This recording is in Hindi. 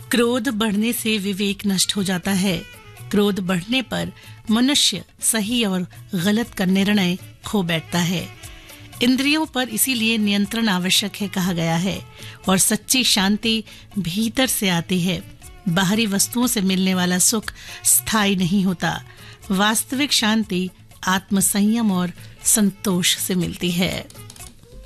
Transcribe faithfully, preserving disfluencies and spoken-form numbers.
क्रोध बढ़ने से विवेक नष्ट हो जाता है। क्रोध बढ़ने पर मनुष्य सही और गलत का निर्णय खो बैठता है। इंद्रियों पर इसीलिए नियंत्रण आवश्यक है कहा गया है, और सच्ची शांति भीतर से आती है। बाहरी वस्तुओं से मिलने वाला सुख स्थायी नहीं होता। वास्तविक शांति आत्मसंयम और संतोष से मिलती है।